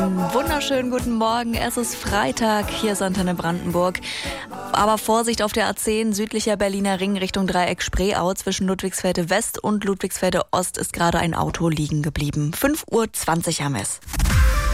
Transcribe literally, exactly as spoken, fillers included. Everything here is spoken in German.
Wunderschönen guten Morgen, es ist Freitag, hier ist Antenne Brandenburg. Aber Vorsicht auf der A zehn, südlicher Berliner Ring Richtung Dreieck Spreeau. Zwischen Ludwigsfelde West und Ludwigsfelde Ost ist gerade ein Auto liegen geblieben. fünf Uhr zwanzig haben wir es.